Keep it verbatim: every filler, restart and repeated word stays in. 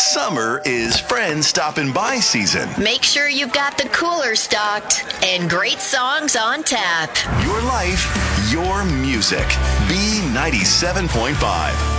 Summer is friend stopping by season. Make sure you've got the cooler stocked and great songs on tap. Your life, your music. B ninety-seven point five.